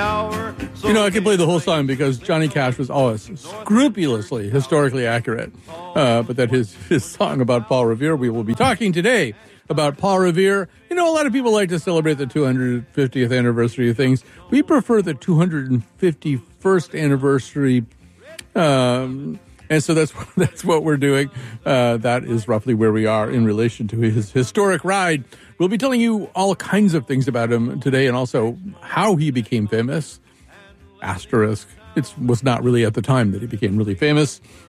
hour. You know, I could play the whole song because Johnny Cash was always scrupulously historically accurate. But that his song about Paul Revere. We will be talking today about Paul Revere. You know, a lot of people like to celebrate the 250th anniversary of things. We prefer the 251st anniversary. And so that's what we're doing. That is roughly where we are in relation to his historic ride. We'll be telling you all kinds of things about him today and also how he became famous. Asterisk. It was not really at the time that he became really famous.